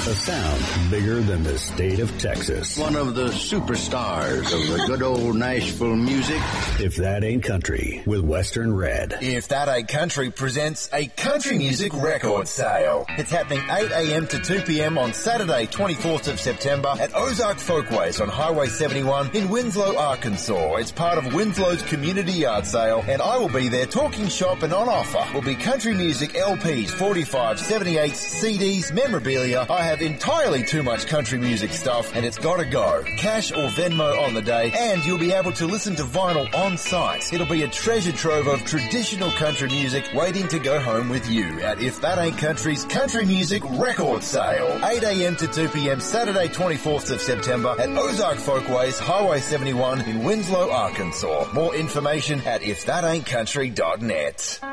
A sound bigger than the state of Texas. One of the superstars of the good old Nashville music. If That Ain't Country with Western Red. If That Ain't Country presents a country music record sale. It's happening 8 a.m. to 2 p.m. on Saturday, 24th of September at Ozark Folkways on Highway 71 in Winslow, Arkansas. It's part of Winslow's community yard sale, and I will be there talking shop, and on offer will be country music LPs, 45, 78s, CDs, memorabilia. I have entirely too much country music stuff, and it's gotta go. Cash or Venmo on the day, and you'll be able to listen to vinyl on site. It'll be a treasure trove of traditional country music waiting to go home with you at If That Ain't Country's Country Music Record Sale. 8 a.m. to 2 p.m. Saturday, 24th of September at Ozark Folkways, Highway 71 in Winslow, Arkansas. More information at ifthataintcountry.net.